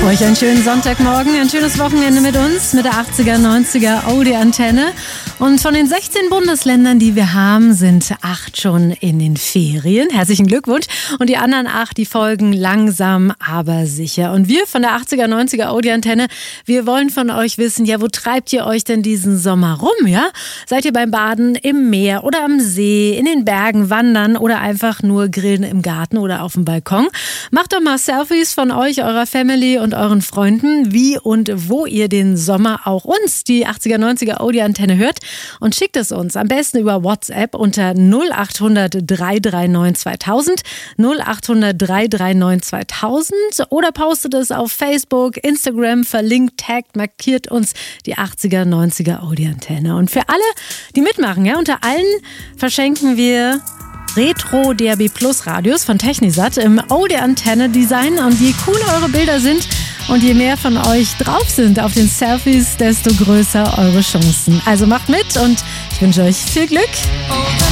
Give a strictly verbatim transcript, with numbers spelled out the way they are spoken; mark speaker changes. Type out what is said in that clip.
Speaker 1: euch einen schönen Sonntagmorgen, ein schönes Wochenende mit uns, mit der achtziger, neunziger Audi-Antenne. Und von den sechzehn Bundesländern, die wir haben, sind acht schon in den Ferien. Herzlichen Glückwunsch. Und die anderen acht, die folgen langsam, aber sicher. Und wir von der achtziger, neunziger Audi-Antenne, wir wollen von euch wissen, ja, wo treibt ihr euch denn diesen Sommer rum, ja? Seid ihr beim Baden im Meer oder am See, in den Bergen wandern oder einfach nur grillen im Garten oder auf dem Balkon? Macht doch mal Selfies von euch, eurer Family und euren Freunden, wie und wo ihr den Sommer auch uns, die achtziger, neunziger Audi-Antenne, hört. Und schickt es uns am besten über WhatsApp unter null acht hundert, drei drei neun, zweitausend, null acht hundert, drei drei neun, zweitausend oder postet es auf Facebook, Instagram, verlinkt, taggt, markiert uns die achtziger, neunziger Audi-Antenne. Und für alle, die mitmachen, ja, unter allen verschenken wir Retro D A B Plus Radios von Technisat im Audi-Antenne-Design. Und je cooler eure Bilder sind und je mehr von euch drauf sind auf den Selfies, desto größer eure Chancen. Also macht mit und ich wünsche euch viel Glück.